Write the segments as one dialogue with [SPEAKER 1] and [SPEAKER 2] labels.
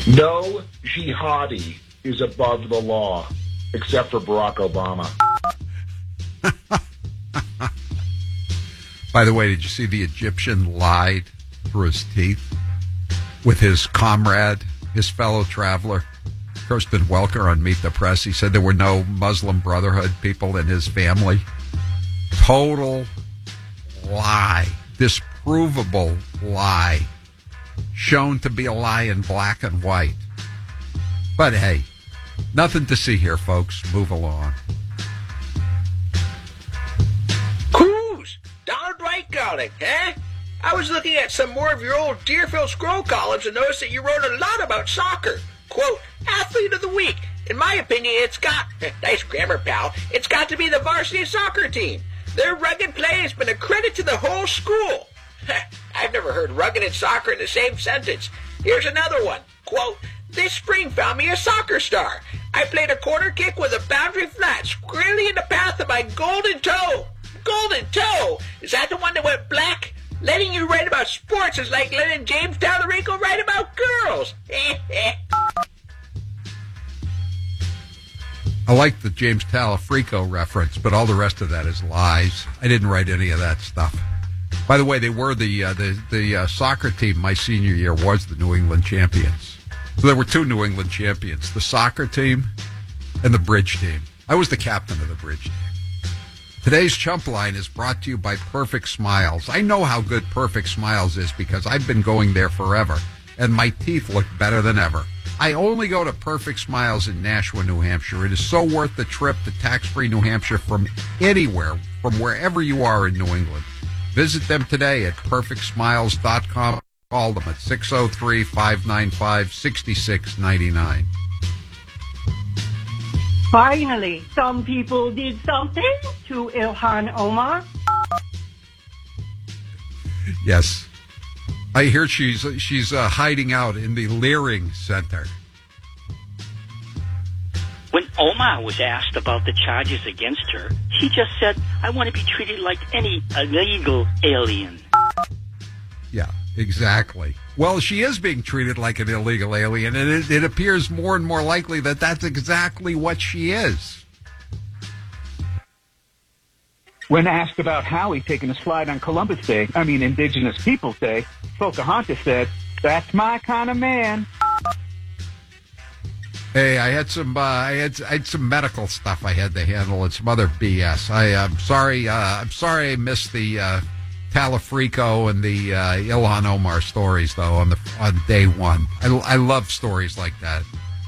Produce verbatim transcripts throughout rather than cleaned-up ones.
[SPEAKER 1] No jihadi is above the law, except for Barack Obama.
[SPEAKER 2] By the way, did you see the Egyptian lied through his teeth with his comrade, his fellow traveler, Kirsten Welker, on Meet the Press? He said there were no Muslim Brotherhood people in his family. Total lie. Disprovable lie. Shown to be a lie in black and white. But hey, nothing to see here, folks. Move along.
[SPEAKER 3] Cruz, Donald Dwight calling, eh? I was looking at some more of your old Deerfield Scroll columns and noticed that you wrote a lot about soccer. Quote, athlete of the week. In my opinion, it's got, nice grammar, pal, it's got to be the varsity soccer team. Their rugged play has been a credit to the whole school. I've never heard rugged and soccer in the same sentence. Here's another one. Quote, this spring found me a soccer star. I played a corner kick with a boundary flat squarely in the path of my golden toe. Golden toe? Is that the one that went black? Letting you write about sports is like letting James Talarico write about girls.
[SPEAKER 2] I like the James Talafrico reference, but all the rest of that is lies. I didn't write any of that stuff. By the way, they were the uh, the, the uh, soccer team my senior year was the New England champions. So there were two New England champions, the soccer team and the bridge team. I was the captain of the bridge team. Today's Chump Line is brought to you by Perfect Smiles. I know how good Perfect Smiles is because I've been going there forever, and my teeth look better than ever. I only go to Perfect Smiles in Nashua, New Hampshire. It is so worth the trip to tax-free New Hampshire from anywhere, from wherever you are in New England. Visit them today at perfect smiles dot com. Call them at six oh three, five nine five, six six nine nine.
[SPEAKER 4] Finally, some people did something to Ilhan Omar.
[SPEAKER 2] Yes. I hear she's she's uh, hiding out in the Leering Center.
[SPEAKER 5] When Omar was asked about the charges against her, she just said, I want to be treated like any illegal alien.
[SPEAKER 2] Yeah, exactly. Well, she is being treated like an illegal alien, and it, it appears more and more likely that that's exactly what she is.
[SPEAKER 6] When asked about Howie taking a slide on Columbus Day, I mean Indigenous Peoples Day, Pocahontas said, that's my kind of man.
[SPEAKER 2] Hey, I had some uh, I had I had some medical stuff I had to handle and some other B S. I, I'm sorry. Uh, I'm sorry I missed the uh, Talafrico and the uh, Ilhan Omar stories though on the on day one. I, I love stories like that.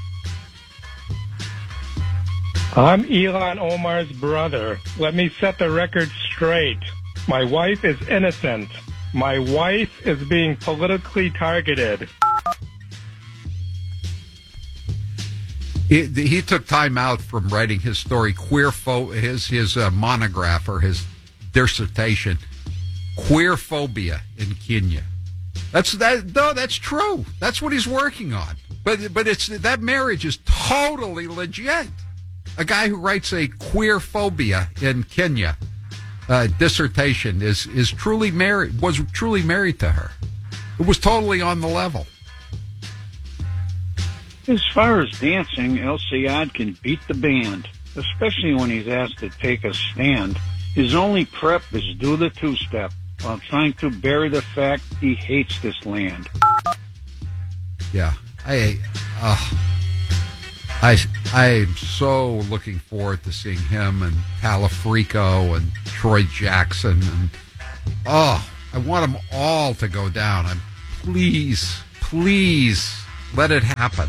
[SPEAKER 7] I'm Ilhan Omar's brother. Let me set the record straight. My wife is innocent. My wife is being politically targeted.
[SPEAKER 2] He, he took time out from writing his story, queer pho- his his uh, monograph or his dissertation, Queer Phobia in Kenya. That's that. No, that's true. That's what he's working on. But but it's that marriage is totally legit. A guy who writes a queer phobia in Kenya uh, dissertation is is truly married. Was truly married to her. It was totally on the level.
[SPEAKER 8] As far as dancing, El Sayad can beat the band, especially when he's asked to take a stand. His only prep is do the two-step while trying to bury the fact he hates this land.
[SPEAKER 2] Yeah, I, uh, I, I'm so looking forward to seeing him and Talafrico and Troy Jackson and oh, I want them all to go down. I'm please, please let it happen.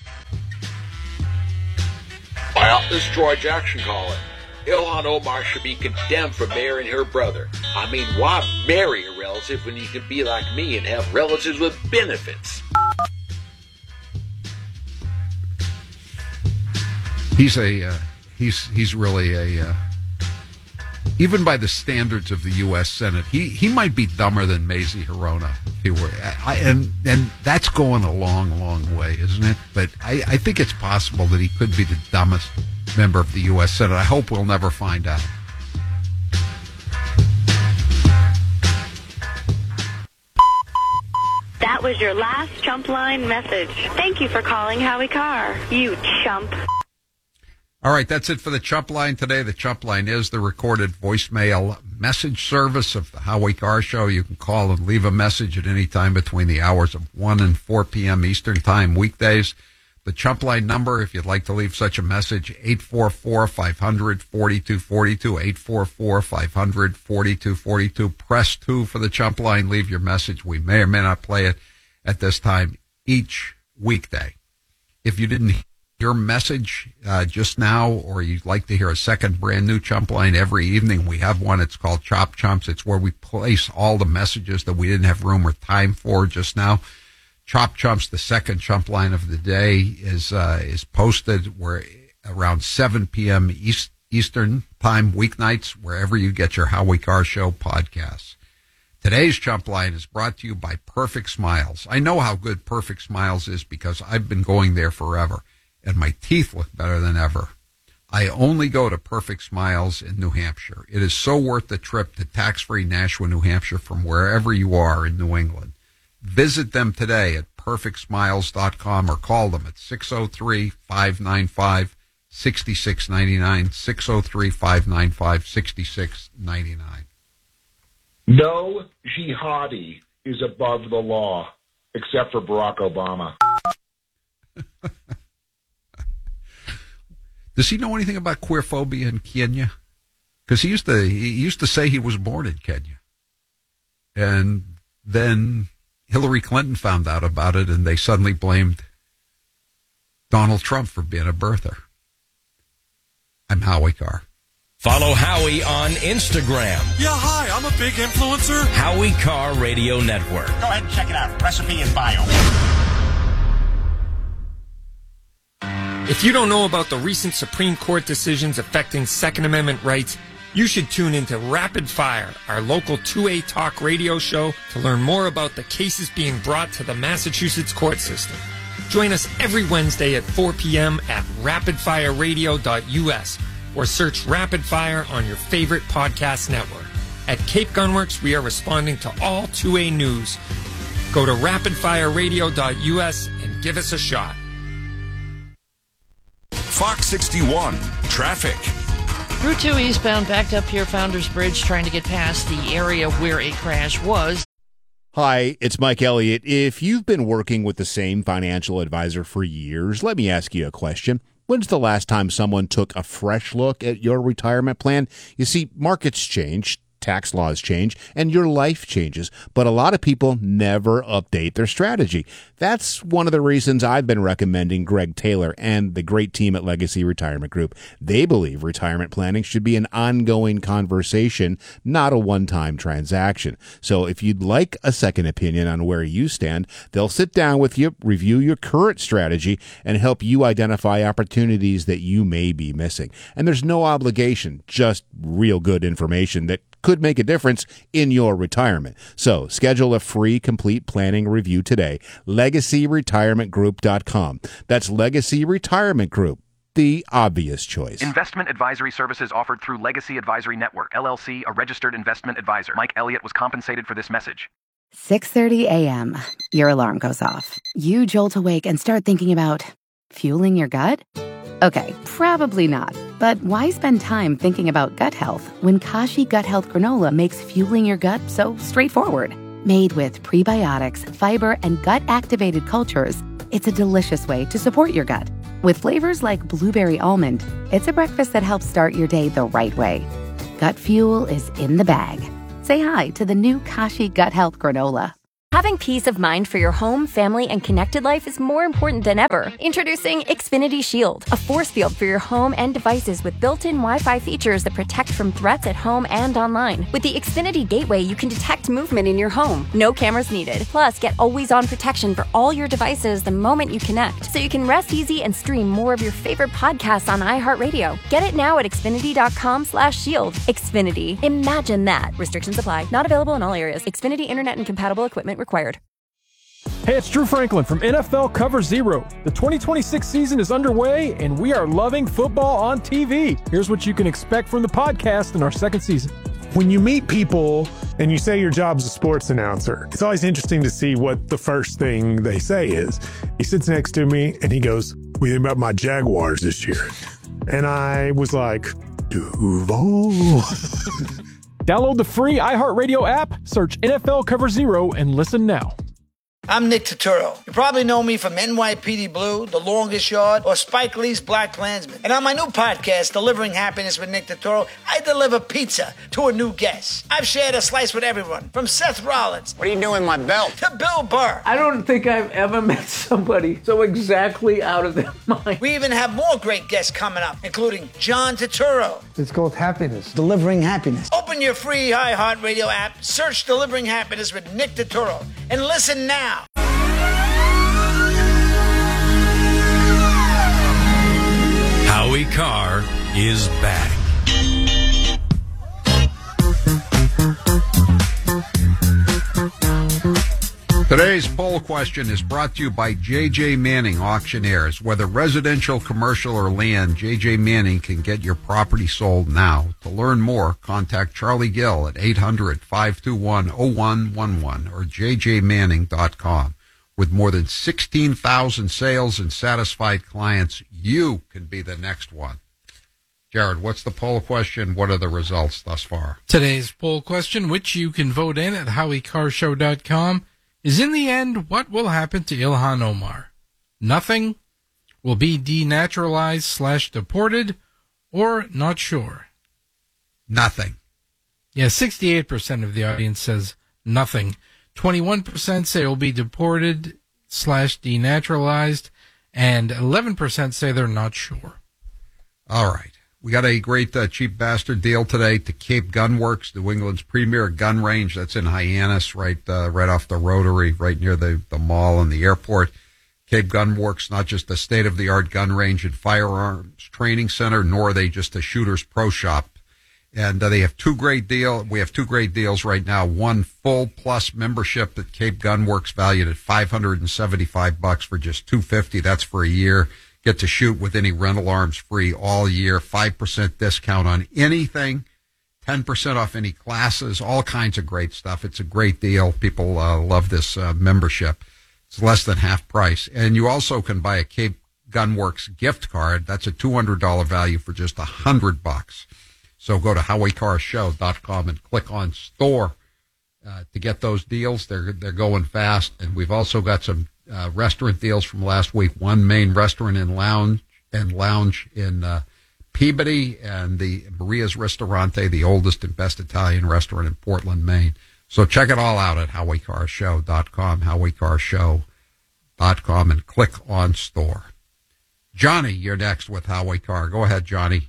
[SPEAKER 3] Well, this is Troy Jackson calling. Ilhan Omar should be condemned for marrying her brother. I mean, why marry a relative when you can be like me and have relatives with benefits?
[SPEAKER 2] He's a, uh, he's he's really a, uh, even by the standards of the U S Senate, he, he might be dumber than Mazie Hirono. If he were, I, and and that's going a long, long way, isn't it? But I, I think it's possible that he could be the dumbest member of the U S Senate. I hope we'll never find out.
[SPEAKER 9] That was your last chump line message. Thank you for calling Howie Carr, you chump.
[SPEAKER 2] All right, that's it for the Chump Line today. The Chump Line is the recorded voicemail message service of the Howie Carr Show. You can call and leave a message at any time between the hours of one and four p.m. Eastern Time weekdays. The Chump Line number, if you'd like to leave such a message, eight four four, five hundred, forty-two forty-two, eight four four, five hundred, forty-two forty-two. Press two for the Chump Line. Leave your message. We may or may not play it at this time each weekday. If you didn't your message uh, just now, or you'd like to hear a second brand new Chump Line every evening, we have one. It's called Chop Chumps. It's where we place all the messages that we didn't have room or time for just now. Chop Chumps, the second Chump Line of the day, is uh, is posted where around seven p.m. East, Eastern Time weeknights, wherever you get your Howie Carr Show podcasts. Today's Chump Line is brought to you by Perfect Smiles. I know how good Perfect Smiles is because I've been going there forever, and my teeth look better than ever. I only go to Perfect Smiles in New Hampshire. It is so worth the trip to tax-free Nashua, New Hampshire from wherever you are in New England. Visit them today at perfect smiles dot com or call them at six oh three, five nine five, six six nine nine, six oh three, five nine five, six six nine nine.
[SPEAKER 1] No jihadi is above the law, except for Barack Obama.
[SPEAKER 2] Does he know anything about queerphobia in Kenya? Because he used to he used to say he was born in Kenya, and then Hillary Clinton found out about it, and they suddenly blamed Donald Trump for being a birther. I'm Howie Carr.
[SPEAKER 10] Follow Howie on Instagram.
[SPEAKER 11] Yeah, hi, I'm a big influencer.
[SPEAKER 10] Howie Carr Radio Network.
[SPEAKER 12] Go ahead and check it out. Recipe and bio.
[SPEAKER 13] If you don't know about the recent Supreme Court decisions affecting Second Amendment rights, you should tune into Rapid Fire, our local two A talk radio show, to learn more about the cases being brought to the Massachusetts court system. Join us every Wednesday at four p.m. at rapid fire radio dot u s or search Rapid Fire on your favorite podcast network. At Cape Gunworks, we are responding to all two A news. Go to rapid fire radio dot u s and give us a shot.
[SPEAKER 11] Fox sixty-one, traffic.
[SPEAKER 14] Route two eastbound backed up here, Founders Bridge, trying to get past the area where a crash was.
[SPEAKER 15] Hi, it's Mike Elliott. If you've been working with the same financial advisor for years, let me ask you a question. When's the last time someone took a fresh look at your retirement plan? You see, markets change, tax laws change, and your life changes, but a lot of people never update their strategy. That's one of the reasons I've been recommending Greg Taylor and the great team at Legacy Retirement Group. They believe retirement planning should be an ongoing conversation, not a one-time transaction. So if you'd like a second opinion on where you stand, they'll sit down with you, review your current strategy, and help you identify opportunities that you may be missing. And there's no obligation, just real good information that could make a difference in your retirement. So schedule a free complete planning review today. legacy retirement group dot com. That's Legacy Retirement Group, the obvious choice.
[SPEAKER 16] Investment advisory services offered through Legacy Advisory Network, L L C, a registered investment advisor. Mike Elliott was compensated for this message.
[SPEAKER 17] six thirty a.m. Your alarm goes off. You jolt awake and start thinking about fueling your gut? Okay, probably not. But why spend time thinking about gut health when Kashi Gut Health Granola makes fueling your gut so straightforward? Made with prebiotics, fiber, and gut-activated cultures, it's a delicious way to support your gut. With flavors like blueberry almond, it's a breakfast that helps start your day the right way. Gut fuel is in the bag. Say hi to the new Kashi Gut Health Granola.
[SPEAKER 18] Having peace of mind for your home, family, and connected life is more important than ever. Introducing Xfinity Shield, a force field for your home and devices with built-in Wi-Fi features that protect from threats at home and online. With the Xfinity Gateway, you can detect movement in your home. No cameras needed. Plus, get always-on protection for all your devices the moment you connect, so you can rest easy and stream more of your favorite podcasts on iHeartRadio. Get it now at xfinity.com slash shield. Xfinity. Imagine that. Restrictions apply. Not available in all areas. Xfinity Internet and compatible equipment required.
[SPEAKER 19] Hey, it's Drew Franklin from N F L Cover Zero. The twenty twenty-six season is underway, and we are loving football on T V. Here's what you can expect from the podcast in our second season.
[SPEAKER 20] When you meet people and you say your job's a sports announcer, it's always interesting to see what the first thing they say is. He sits next to me and he goes, "What do you think about my Jaguars this year?" And I was like, Duval.
[SPEAKER 19] Download the free iHeartRadio app, search N F L Cover Zero, and listen now.
[SPEAKER 21] I'm Nick Turturro. You probably know me from N Y P D Blue, The Longest Yard, or Spike Lee's Black Klansman. And on my new podcast, Delivering Happiness with Nick Turturro, I deliver pizza to a new guest. I've shared a slice with everyone, from Seth Rollins.
[SPEAKER 12] What are you doing with my belt?
[SPEAKER 21] To Bill Burr.
[SPEAKER 22] I don't think I've ever met somebody so exactly out of their mind.
[SPEAKER 21] We even have more great guests coming up, including John Turturro.
[SPEAKER 23] It's called Happiness. Delivering Happiness.
[SPEAKER 21] Open your free iHeartRadio app, search Delivering Happiness with Nick Turturro, and listen now.
[SPEAKER 10] Howie Carr is back.
[SPEAKER 2] Today's poll question is brought to you by J J Manning Auctioneers. Whether residential, commercial, or land, J J Manning can get your property sold now. To learn more, contact Charlie Gill at eight hundred, five two one, oh one one one or j j manning dot com. With more than sixteen thousand sales and satisfied clients, you can be the next one. Jared, what's the poll question? What are the results thus far?
[SPEAKER 24] Today's poll question, which you can vote in at howie carr show dot com, is in the end, what will happen to Ilhan Omar? Nothing, will be denaturalized slash deported, or not sure?
[SPEAKER 2] Nothing.
[SPEAKER 24] Yeah, sixty-eight percent of the audience says nothing. twenty-one percent say will be deported slash denaturalized, and eleven percent say they're not sure.
[SPEAKER 2] All right. We got a great uh, cheap bastard deal today to Cape Gun Works, New England's premier gun range. That's in Hyannis, right uh, right off the Rotary, right near the, the mall and the airport. Cape Gun Works, not just a state-of-the-art gun range and firearms training center, nor are they just a shooter's pro shop. And uh, they have two great deal. We have two great deals right now. One full plus membership at Cape Gun Works, valued at five hundred seventy-five bucks for just two hundred fifty. That's for a year. Get to shoot with any rental arms free all year. five percent discount on anything. ten percent off any classes. All kinds of great stuff. It's a great deal. People uh, love this uh, membership. It's less than half price. And you also can buy a Cape Gun Works gift card. That's a two hundred dollars value for just one hundred bucks. So go to howie carr show dot com and click on store uh, to get those deals. They're they're going fast. And we've also got some uh, restaurant deals from last week. One main restaurant and lounge and lounge in uh, Peabody, and the Maria's Ristorante, the oldest and best Italian restaurant in Portland, Maine. So check it all out at howie carr show dot com, howie carr show dot com, and click on store. Johnny, you're next with Howie Carr. Go ahead, Johnny.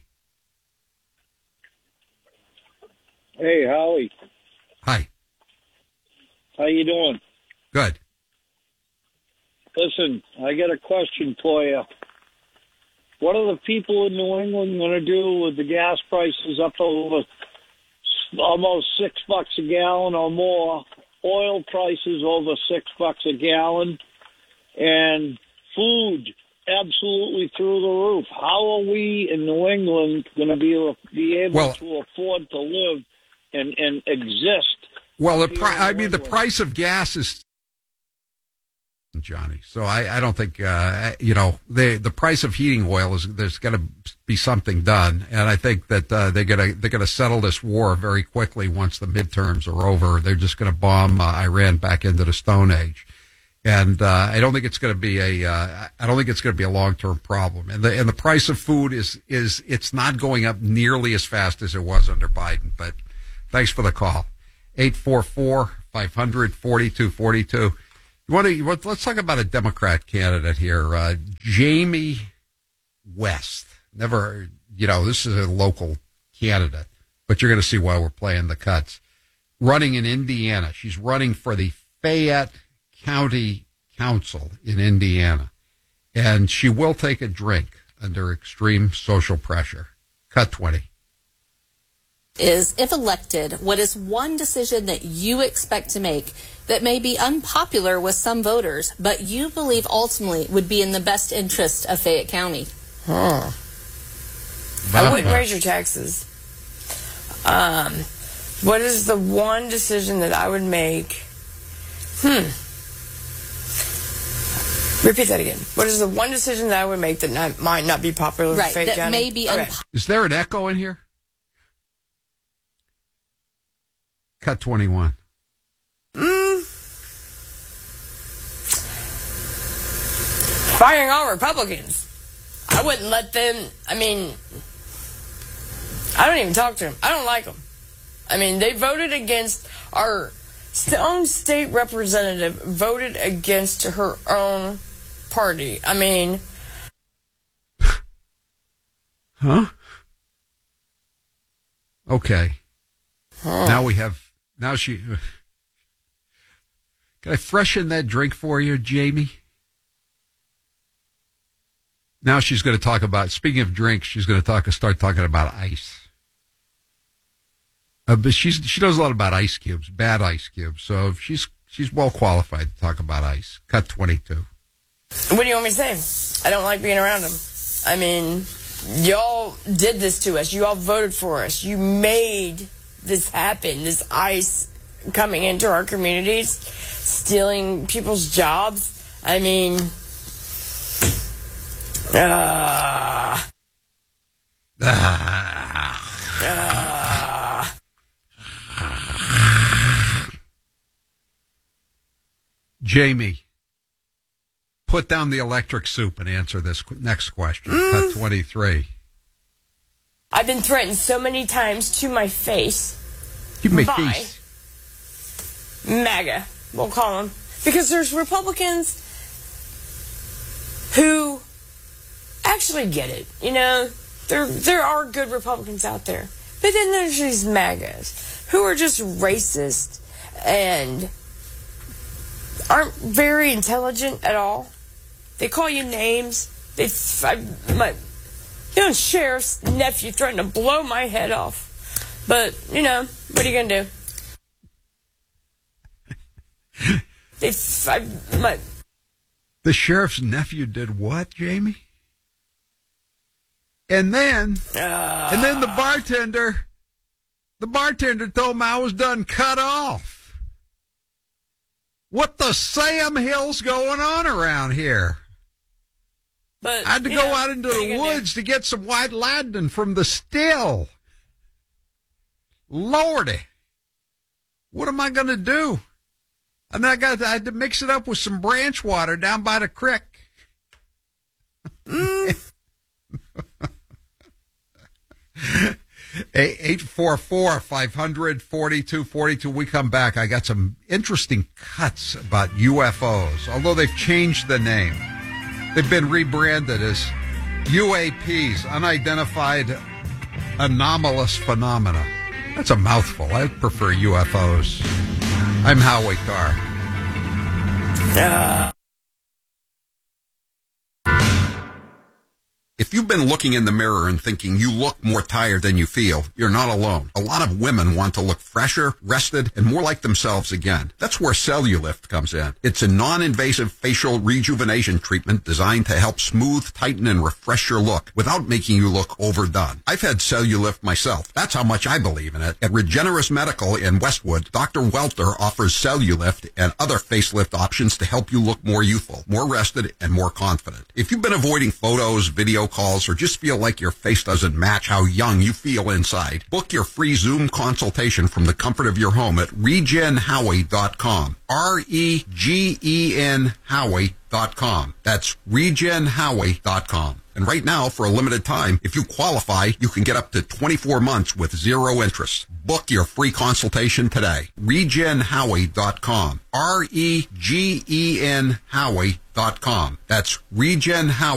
[SPEAKER 8] Hey, Howie.
[SPEAKER 2] Hi.
[SPEAKER 8] How you doing?
[SPEAKER 2] Good.
[SPEAKER 8] Listen, I got a question for you. What are the people in New England going to do with the gas prices up over almost six bucks a gallon or more, oil prices over six bucks a gallon, and food absolutely through the roof? How are we in New England going to be, be able
[SPEAKER 2] well,
[SPEAKER 8] to afford to live and, and exist?
[SPEAKER 2] Well, the pri- I mean, the price of gas is, Johnny. So I, I don't think, uh, you know, the the price of heating oil is, there's going to be something done. And I think that uh, they're going to they're going to settle this war very quickly once the midterms are over. They're just going to bomb uh, Iran back into the Stone Age. And uh, I don't think it's going to be a uh, I don't think it's going to be a long term problem. And the and the price of food is is it's not going up nearly as fast as it was under Biden. But thanks for the call. eight four four, five hundred, forty-two forty-two. You want to, let's talk about a Democrat candidate here, uh, Jamie West. Never, you know, this is a local candidate, but you're going to see why we're playing the cuts. Running in Indiana. She's running for the Fayette County Council in Indiana. And she will take a drink under extreme social pressure. Cut twenty.
[SPEAKER 25] Is, if elected, what is one decision that you expect to make that may be unpopular with some voters, but you believe ultimately would be in the best interest of Fayette County?
[SPEAKER 26] Huh. I wouldn't raise your taxes. Um,
[SPEAKER 3] What is the one decision that I would make? Hmm. Repeat that again. What is the one decision that I would make that not, might not be popular with
[SPEAKER 25] Right,
[SPEAKER 3] Fayette
[SPEAKER 25] that
[SPEAKER 3] County?
[SPEAKER 25] may be
[SPEAKER 3] Okay.
[SPEAKER 25] unpopular.
[SPEAKER 2] Is there an echo in here? Cut twenty-one.
[SPEAKER 3] Mm. Firing all Republicans. I wouldn't let them, I mean, I don't even talk to them. I don't like them. I mean, they voted against our own state representative, voted against her own party. I mean.
[SPEAKER 2] Huh? Okay.
[SPEAKER 3] Huh.
[SPEAKER 2] Now we have, now she, can I freshen that drink for you, Jamie? Now she's going to talk about, speaking of drinks, she's going to talk, start talking about ice. Uh, but she's, she knows a lot about ice cubes, bad ice cubes. So she's, she's well qualified to talk about ice. Cut twenty-two.
[SPEAKER 3] What do you want me to say? I don't like being around them. I mean, y'all did this to us. You all voted for us. You made this happen, this ICE coming into our communities, stealing people's jobs. I mean, uh,
[SPEAKER 2] Ah.
[SPEAKER 3] uh,
[SPEAKER 2] Jamie, put down the electric soup and answer this qu- next question. Cut twenty-three.
[SPEAKER 3] I've been threatened so many times to my face.
[SPEAKER 2] Give me
[SPEAKER 3] by
[SPEAKER 2] face.
[SPEAKER 3] MAGA, we'll call them. Because there's Republicans who actually get it. You know, there there are good Republicans out there. But then there's these MAGAs who are just racist and aren't very intelligent at all. They call you names. They, I, my, you know, sheriff's nephew threatened to blow my head off. But, you know, what are you going to do? They, I, my,
[SPEAKER 2] The sheriff's nephew did what, Jamie? And then,
[SPEAKER 3] uh,
[SPEAKER 2] and then the bartender, the bartender told me I was done cut off. What the Sam Hill's going on around here?
[SPEAKER 3] But,
[SPEAKER 2] I had to
[SPEAKER 3] you
[SPEAKER 2] go
[SPEAKER 3] know,
[SPEAKER 2] out into
[SPEAKER 3] what are
[SPEAKER 2] the
[SPEAKER 3] you gonna
[SPEAKER 2] woods to get some white lightning from the still. Lordy. What am I going to do? And I got I had to mix it up with some branch water down by the creek.
[SPEAKER 3] Mm.
[SPEAKER 2] eight four four, five hundred, forty-two forty-two. We come back. I got some interesting cuts about U F Os, although they've changed the name. They've been rebranded as U A Ps, Unidentified Anomalous Phenomena. That's a mouthful. I prefer U F Os. I'm Howie Carr.
[SPEAKER 3] Uh.
[SPEAKER 4] If you've been looking in the mirror and thinking you look more tired than you feel, you're not alone. A lot of women want to look fresher, rested, and more like themselves again. That's where Cellulift comes in. It's a non-invasive facial rejuvenation treatment designed to help smooth, tighten, and refresh your look without making you look overdone. I've had Cellulift myself. That's how much I believe in it. At Regenerous Medical in Westwood, Doctor Welter offers Cellulift and other facelift options to help you look more youthful, more rested, and more confident. If you've been avoiding photos, video calls, or just feel like your face doesn't match how young you feel inside, book your free Zoom consultation from the comfort of your home at regen howie dot com. R E G E N Howie dot com. That's regen howie dot com. And right now, for a limited time, if you qualify, you can get up to twenty-four months with zero interest. Book your free consultation today. regen howie dot com. R E G E N Howie dot com. That's regen howie.